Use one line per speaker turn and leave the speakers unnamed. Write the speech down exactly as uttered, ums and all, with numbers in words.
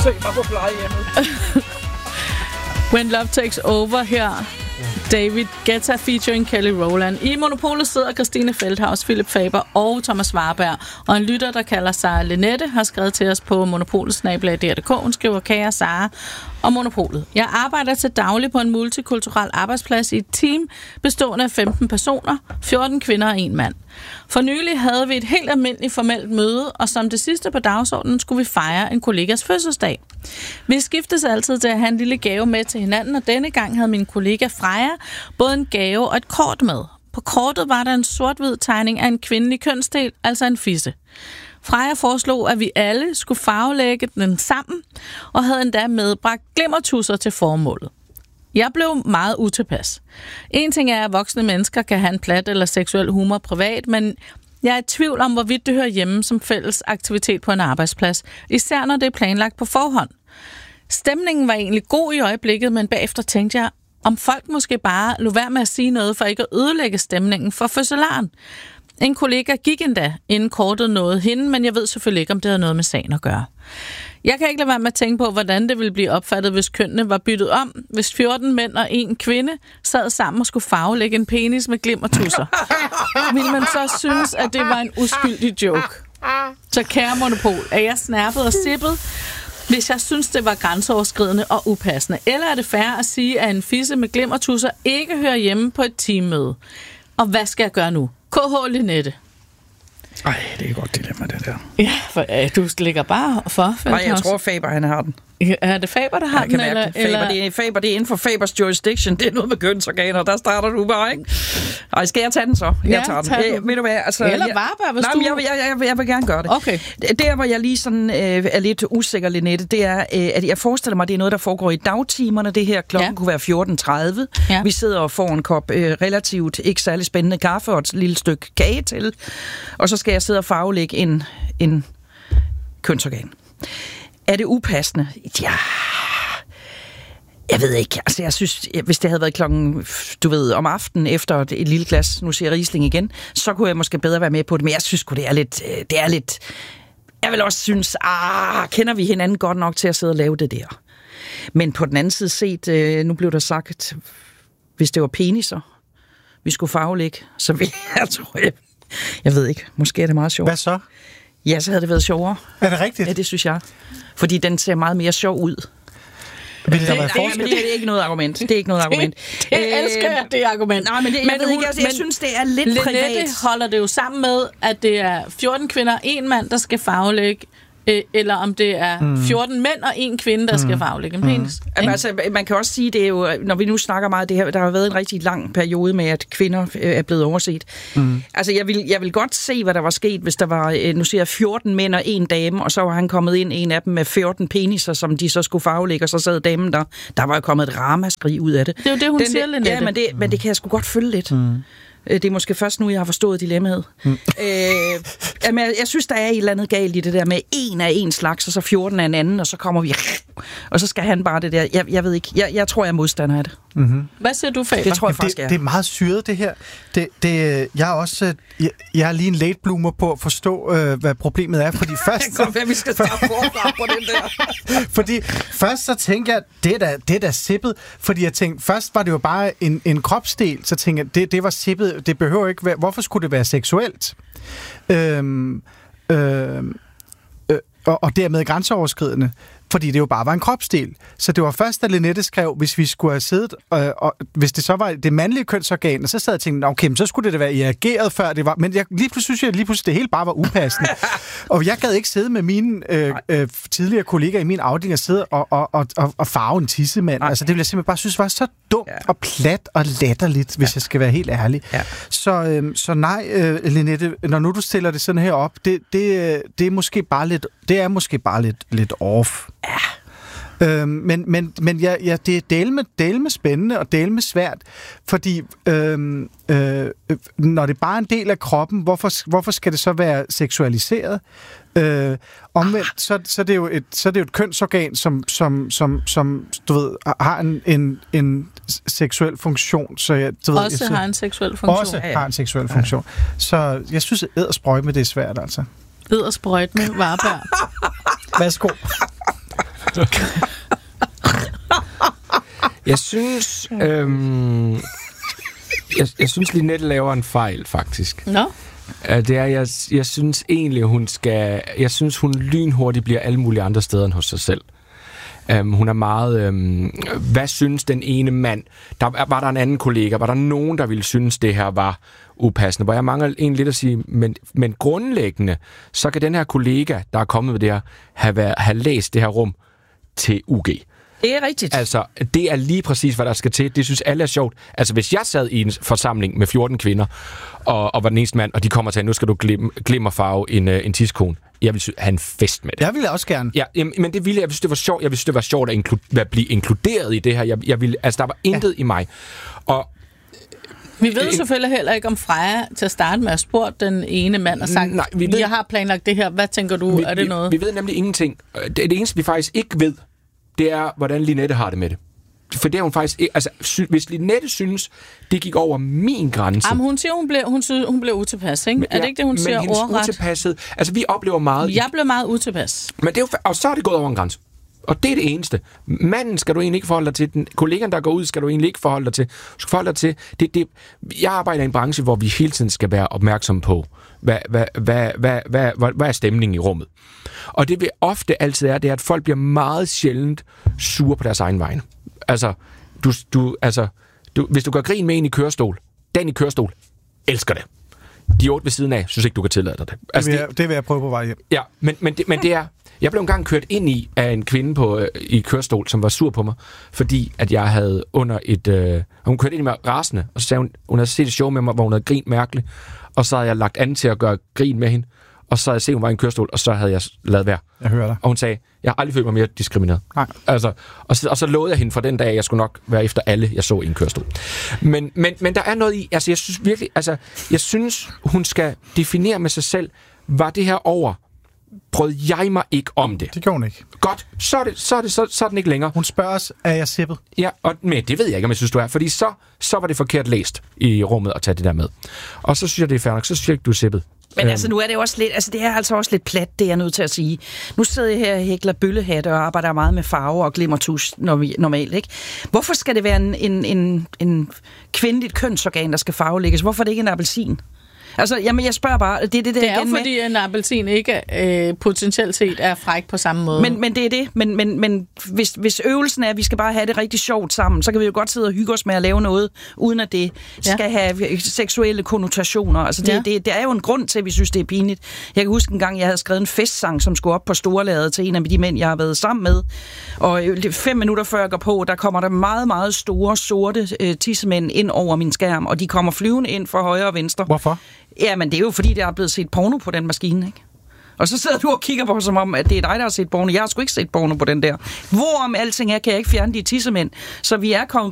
besøg mig på plejehjemmet.
When Love Takes Over her. David Guetta featuring Kelly Rowland. I Monopolet sidder Christine Feldhaus, Philip Faber og Thomas Warberg. Og en lytter, der kalder sig Lenette, har skrevet til os på monopolet snabel-a d r punktum d k. Hun skriver, kære Sara og Monopolet. Jeg arbejder til daglig på en multikulturel arbejdsplads i et team bestående af femten personer, fjorten kvinder og en mand. For nylig havde vi et helt almindeligt formelt møde, og som det sidste på dagsordenen skulle vi fejre en kollegas fødselsdag. Vi skiftes altid til at have en lille gave med til hinanden, og denne gang havde min kollega Freja både en gave og et kort med. På kortet var der en sort-hvid tegning af en kvindelig kønsdel, altså en fisse. Freja foreslog, at vi alle skulle farvelægge den sammen, og havde endda medbragt glimmertusser til formålet. Jeg blev meget utilpas. En ting er, at voksne mennesker kan have en plat eller seksuel humor privat, men jeg er i tvivl om, hvorvidt det hører hjemme som fælles aktivitet på en arbejdsplads, især når det er planlagt på forhånd. Stemningen var egentlig god i øjeblikket, men bagefter tænkte jeg, om folk måske bare lå være med at sige noget for ikke at ødelægge stemningen for fødselaren. En kollega gik endda, inden kortet nåede hende, men jeg ved selvfølgelig ikke, om det havde noget med sagen at gøre. Jeg kan ikke lade være med at tænke på, hvordan det ville blive opfattet, hvis kønnene var byttet om, hvis fjorten mænd og en kvinde sad sammen og skulle farvelægge en penis med glimmertusser. Ville man så synes, at det var en uskyldig joke? Så kære Monopol, er jeg snappet og sippet, hvis jeg synes, det var grænseoverskridende og upassende? Eller er det fair at sige, at en fisse med glimmertusser ikke hører hjemme på et teammøde? Og hvad skal jeg gøre nu? K H Lenette.
Ej, det er et godt dilemma, det der.
Ja, for øh, du ligger bare for.
Nej, jeg tror, Faber, han har den.
Er det Faber, der har
jeg
den?
Eller, Faber, eller? Det er, Faber, det er inden for Fabers jurisdiction. Det er noget med kønsorganer. Der starter du bare, ikke? Ej, skal jeg tage den så? Jeg
ja,
tager den. Øh, ved du hvad? Altså,
eller Warberg, hvis
nej,
du...
Jeg, jeg, jeg, jeg vil gerne gøre det.
Okay.
Der, hvor jeg lige sådan, øh, er lidt usikker, Lenette, det er, øh, at jeg forestiller mig, at det er noget, der foregår i dagtimerne. Det her klokken ja. kunne være fjorten tredive. Ja. Vi sidder og får en kop øh, relativt ikke særlig spændende kaffe og et lille stykke kage til. Og så skal jeg sidde og farvelægge en, en kønsorgan. Er det upassende? Ja... Jeg ved ikke, altså jeg synes, hvis det havde været klokken, du ved, om aftenen efter et, et lille glas, nu siger Riesling igen, så kunne jeg måske bedre være med på det, men jeg synes sgu, det er lidt, det er lidt, jeg vil også synes, ah, kender vi hinanden godt nok til at sidde og lave det der. Men på den anden side set, nu blev der sagt, hvis det var peniser, vi skulle farvelægge, så vil jeg, tror jeg, jeg ved ikke, måske er det meget sjovt.
Hvad så?
Ja, så havde det været sjovere.
Er det rigtigt?
Ja, det synes jeg. Fordi den ser meget mere sjov ud.
Vil det,
det, nej, men det, det er ikke noget argument. Det er ikke noget argument.
Det, det elsker jeg, det argument.
Nej, men det,
men
jeg, ved
hun,
ikke, altså, jeg synes, det er lidt
Lenette
privat.
Lenette holder det jo sammen med, at det er fjorten kvinder og en mand, der skal farvelægge, øh, eller om det er mm. fjorten mænd og en kvinde, der mm. skal farvelægge en penis. Mm.
Jamen, altså, man kan også sige, det er jo, når vi nu snakker meget, det her, der har været en rigtig lang periode med, at kvinder øh, er blevet overset. Mm. Altså, jeg vil, jeg vil godt se, hvad der var sket, hvis der var, øh, nu siger jeg, fjorten mænd og en dame, og så var han kommet ind, en af dem med fjorten peniser, som de så skulle farvelægge, og så sad damen der. Der var jo kommet et ramaskrig ud af det.
Det er jo det, hun
Den,
siger, Lenette.
Ja, men det, men det kan jeg sgu godt følge lidt. Mm. Det er måske først nu, jeg har forstået dilemmaet. Mm. Øh, jamen, jeg, jeg synes, der er et eller andet galt i det der med en af en slags, og så fjorten af en anden, og så kommer vi... Og så skal han bare det der... Jeg, jeg ved ikke. Jeg, jeg tror, jeg er modstander af det.
Mm-hmm.
Hvad siger du, Faber?
Det tror jeg faktisk,
det,
er.
Det er meget syret, det her. Det, det, jeg er også... Jeg, jeg er lige en late bloomer på at forstå, øh, hvad problemet er, fordi først...
Kom, vi skal starte forfra på den der.
Fordi først så tænker jeg, det er da, det er da sippet, fordi jeg tænkte, først var det jo bare en, en kropsdel, så tænkte jeg, det, det var sippet, det behøver ikke være... Hvorfor skulle det være seksuelt? Øhm, øhm, øh, og, og dermed grænseoverskridende. Fordi det jo bare var en kropsdel. Så det var først, da Lenette skrev, hvis vi skulle have siddet, øh, og hvis det så var det mandlige kønsorgan, og så sad jeg og tænkte, okay, så skulle det da være reageret før det var, men jeg, lige pludselig synes jeg, lige pludselig det hele bare var upassende. Og jeg gad ikke sidde med mine øh, øh, tidligere kolleger i min afdeling og sidde og, og, og, og, og farve en tissemand. Altså det ville jeg simpelthen bare synes var så dumt ja. og plat og latterligt, hvis ja. jeg skal være helt ærlig. Ja. Så, øh, så nej, øh, Lenette, når nu du stiller det sådan her op, det, det, det er måske bare lidt, det er måske bare lidt, lidt off.
Ja.
Øhm, men men, men ja, ja, det er del med, del med spændende og del med svært, fordi øhm, øh, når det bare er en del af kroppen, hvorfor, hvorfor skal det så være seksualiseret? Øh, omvendt, så, så, er det jo et, så er det jo et kønsorgan, som, som, som, som du ved, har en, en, en seksuel funktion. Så jeg, du ved,
også
jeg, så,
har en seksuel funktion.
Også har en seksuel funktion. Så jeg synes, at eddersprøjt med det er svært, altså.
Eddersprøjt med Warberg.
Værsgo.
Jeg synes... Øhm, jeg, jeg synes, Linette laver en fejl, faktisk.
Nå?
Det er, jeg, jeg synes egentlig, hun skal... Jeg synes, hun lynhurtigt bliver alle mulige andre steder end hos sig selv. Um, hun er meget... Um, hvad synes den ene mand? Der, var der en anden kollega? Var der nogen, der ville synes, det her var upassende? Hvor jeg mangler egentlig lidt at sige, men, men grundlæggende, så kan den her kollega, der er kommet med det her, have, været, have læst det her rum til U G.
Det er rigtigt.
Altså, det er lige præcis, hvad der skal til. Det synes alle er sjovt. Altså, hvis jeg sad i en forsamling med fjorten kvinder, og, og var den eneste mand, og de kommer til, nu skal du glim, glimmerfarve en, en tidskone. Jeg vil have en fest med det.
Jeg ville også gerne.
Ja, jamen, men det ville jeg, hvis det var sjovt. Jeg synes, det var sjovt at, inklu- at blive inkluderet i det her. Jeg, jeg ville, altså, der var intet ja. i mig. Og
vi ved selvfølgelig heller ikke, om Freja til at starte med at spørge den ene mand og sagt,
nej, vi ved,
jeg har planlagt det her. Hvad tænker du?
Vi,
er det noget?
Vi, vi ved nemlig ingenting. Det, det eneste, vi faktisk ikke ved, det er, hvordan Linette har det med det. For det er hun faktisk ikke... Altså, sy- hvis Linette synes, det gik over min grænse...
Jamen, hun siger, hun blev, hun synes, hun blev utilpas, ikke? Men, er det ikke det, hun
men
siger ordret?
Utilpasset... Altså, vi oplever meget...
Jeg blev meget utilpas.
Men det er jo, og så er det gået over en grænse. Og det er det eneste. Manden skal du egentlig ikke forholde dig til. Den kollegaen, der går ud, skal du egentlig ikke forholde dig til. Du skal forholde dig til... Det, det, jeg arbejder i en branche, hvor vi hele tiden skal være opmærksomme på, hvad, hvad, hvad, hvad, hvad, hvad, hvad er stemningen i rummet. Og det vil ofte altid er, det er, at folk bliver meget sjældent sure på deres egen vegne. Altså, du, du, altså du, hvis du gør grin med en i kørestol, den i kørestol elsker det. De otte ved siden af, synes ikke, du kan tillade dig det. Altså,
det, vil jeg, det vil jeg prøve på vej hjem.
Ja, men, men, det, men det er... Jeg blev engang kørt ind i af en kvinde på, øh, i kørestol, som var sur på mig, fordi at jeg havde under et... Øh, hun kørte ind i mig rasende, og så sagde hun, hun havde set et show med mig, hvor hun havde grint mærkeligt, og så havde jeg lagt an til at gøre grin med hende, og så havde jeg set, hun var i en kørestol, og så havde jeg lavet være.
Jeg hører dig.
Og hun sagde, jeg har aldrig følt mig mere diskrimineret.
Nej.
Altså, og, så, og så lovede jeg hende fra den dag, at jeg skulle nok være efter alle, jeg så i en kørestol. Men, men, men der er noget i... Altså, jeg synes virkelig... Altså, jeg synes, hun skal definere med sig selv, var det her over... Brød jeg mig ikke om det.
Det gjorde hun ikke.
Godt, så er, det, så, er det, så, så er den ikke længere.
Hun spørger os, er jeg sippet?
Ja, og, men det ved jeg ikke, om jeg synes, du er. Fordi så, så var det forkert læst i rummet at tage det der med. Og så synes jeg, det er fair nok. Så synes jeg ikke, du er sippet.
Men
øhm.
altså, nu er det jo også lidt, altså det er altså også lidt plat, det er jeg nødt til at sige. Nu sidder jeg her og hækler bøllehatte og arbejder meget med farver og glimmertusch normalt, ikke? Hvorfor skal det være en, en, en, en kvindeligt kønsorgan, der skal farvelægges? Hvorfor er det ikke en appelsin? Altså, jamen, jeg spørger bare, det er det, det,
det er
igen
jo fordi,
med.
en appelsin ikke øh, potentielt set er fræk på samme måde.
Men, men det er det. Men, men, men hvis, hvis øvelsen er, at vi skal bare have det rigtig sjovt sammen, så kan vi jo godt sidde og hygge os med at lave noget, uden at det ja. skal have seksuelle konnotationer. Altså, det, ja. det, det er jo en grund til, at vi synes, det er pinligt. Jeg kan huske en gang, jeg havde skrevet en festsang, som skulle op på Storlaget til en af de mænd, jeg har været sammen med. Og fem minutter før jeg går på, der kommer der meget, meget store, sorte øh, tissemænd ind over min skærm, og de kommer flyvende ind fra højre og venstre.
Hvorfor?
Ja, men det er jo fordi, der er blevet set porno på den maskine, ikke? Og så sidder du og kigger på, som om, at det er dig, der har set porno. Jeg har sgu ikke set porno på den der. Hvorom alting er, kan jeg ikke fjerne de tissemænd. Så vi er